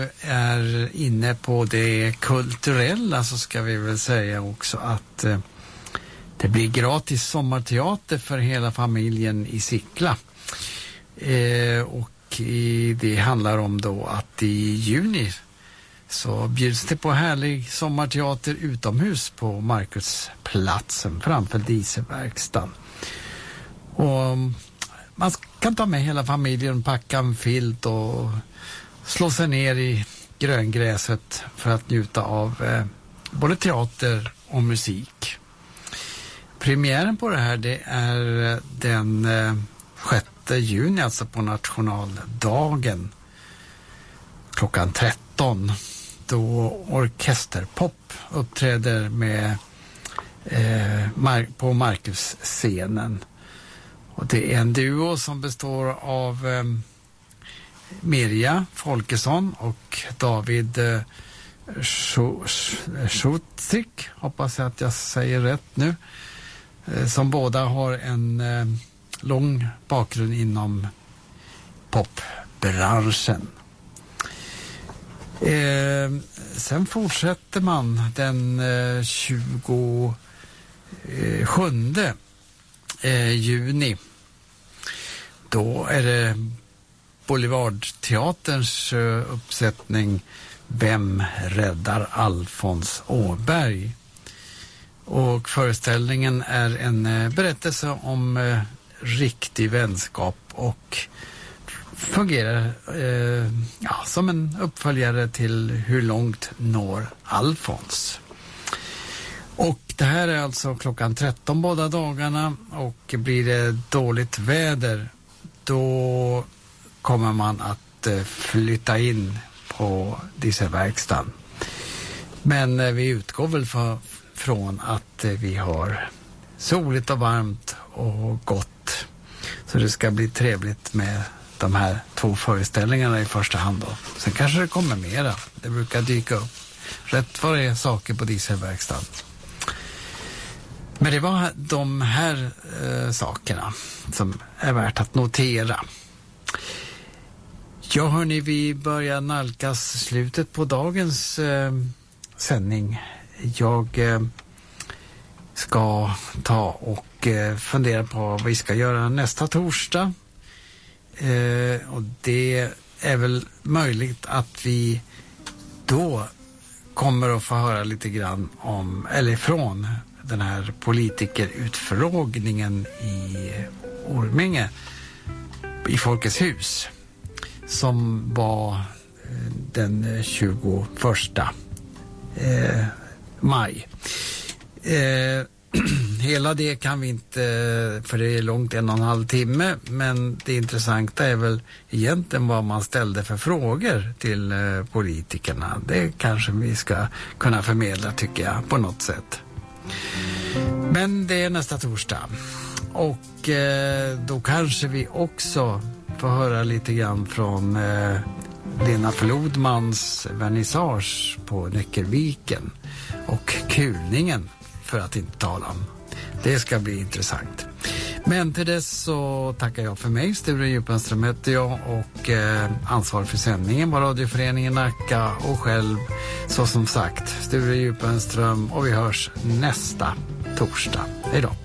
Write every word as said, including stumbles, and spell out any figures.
är inne på det kulturella så ska vi väl säga också att eh, det blir gratis sommarteater för hela familjen i Sickla. Eh, och i, det handlar om då att i juni så bjuds det på härlig sommarteater utomhus på Markusplatsen framför dieselverkstan. Och man kan ta med hela familjen, packa en filt och slå sig ner i gröngräset för att njuta av eh, både teater och musik. Premiären på det här det är den eh, sjätte juni, alltså på nationaldagen klockan tretton, då orkesterpop uppträder med eh, mar- på Markusscenen. Och det är en duo som består av eh, Mirja Folkesson och David eh, Schutzik, hoppas jag att jag säger rätt nu, eh, som båda har en eh, lång bakgrund inom popbranschen. Eh, sen fortsätter man den eh, tjugosjunde eh, juni. Då är det Boulevardteaterns uh, uppsättning Vem räddar Alfons Åberg? Och föreställningen är en uh, berättelse om uh, riktig vänskap och fungerar uh, ja, som en uppföljare till Hur långt når Alfons? Och det här är alltså klockan tretton båda dagarna, och blir det dåligt väder då kommer man att eh, flytta in på dieselverkstan. Men eh, vi utgår väl för, från att eh, vi har soligt och varmt och gott. Så det ska bli trevligt med de här två föreställningarna i första hand då. Sen kanske det kommer mera. Det brukar dyka upp rätt vad det är saker på dieselverkstan. Men det var de här eh, sakerna som är värt att notera. Ja hörni, vi börjar nalkas slutet på dagens eh, sändning. Jag eh, ska ta och eh, fundera på vad vi ska göra nästa torsdag. Eh, och det är väl möjligt att vi då kommer att få höra lite grann om, eller från den här politikerutfrågningen i Orminge i Folkets hus som var den tjugoförsta eh, maj. Eh, hela det kan vi inte, för det är långt en och en halv timme, men det intressanta är väl egentligen vad man ställde för frågor till eh, politikerna. Det kanske vi ska kunna förmedla, tycker jag, på något sätt. Men det är nästa torsdag. Och eh, då kanske vi också får höra lite grann från eh, Lena Flodmans vernissage på Näckerviken och kulningen, för att inte tala om. Det ska bli intressant. Men till dess så tackar jag för mig. Sture Djupenström heter jag och eh, ansvarig för sändningen var Radioföreningen Nacka, och själv så som sagt Sture Djupenström, och vi hörs nästa torsdag. Hej då.